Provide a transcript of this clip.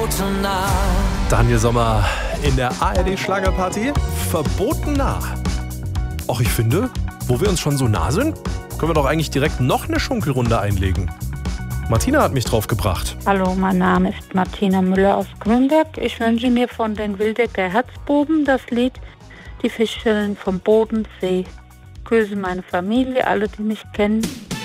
Daniel Sommer in der ARD-Schlagerparty. Verboten nah. Och, ich finde, wo wir uns schon so nah sind, können wir doch eigentlich direkt noch eine Schunkelrunde einlegen. Martina hat mich draufgebracht. Hallo, mein Name ist Martina Müller aus Grünberg. Ich wünsche mir von den Wildecker Herzbuben das Lied Die Fischchen vom Bodensee. Grüße meine Familie, alle, die mich kennen.